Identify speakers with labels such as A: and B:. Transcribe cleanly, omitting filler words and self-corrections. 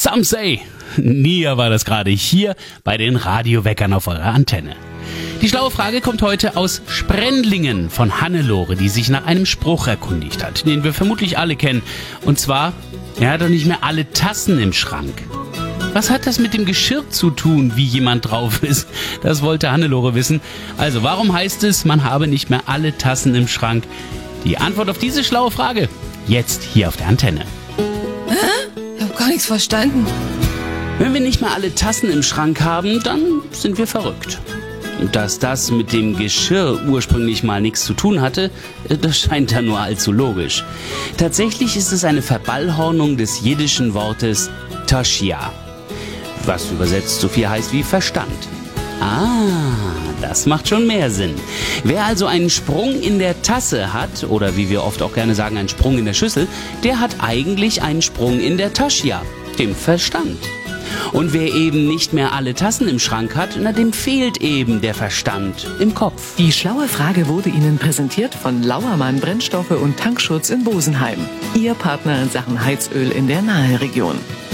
A: Some say. Nia war das gerade hier bei den Radioweckern auf eurer Antenne. Die schlaue Frage kommt heute aus Sprendlingen von Hannelore, die sich nach einem Spruch erkundigt hat, den wir vermutlich alle kennen. Und zwar, er hat doch nicht mehr alle Tassen im Schrank. Was hat das mit dem Geschirr zu tun, wie jemand drauf ist? Das wollte Hannelore wissen. Also, warum heißt es, man habe nicht mehr alle Tassen im Schrank? Die Antwort auf diese schlaue Frage jetzt hier auf der Antenne.
B: Hä? Ich habe gar nichts verstanden.
A: Wenn wir nicht mehr alle Tassen im Schrank haben, dann sind wir verrückt. Und dass das mit dem Geschirr ursprünglich mal nichts zu tun hatte, das scheint ja nur allzu logisch. Tatsächlich ist es eine Verballhornung des jiddischen Wortes Toshia, was übersetzt so viel heißt wie Verstand. Das macht schon mehr Sinn. Wer also einen Sprung in der Tasse hat, oder wie wir oft auch gerne sagen, einen Sprung in der Schüssel, der hat eigentlich einen Sprung in der Toshia, dem Verstand. Und wer eben nicht mehr alle Tassen im Schrank hat, dem fehlt eben der Verstand im Kopf.
C: Die schlaue Frage wurde Ihnen präsentiert von Lauermann Brennstoffe und Tankschutz in Bosenheim. Ihr Partner in Sachen Heizöl in der Naheregion.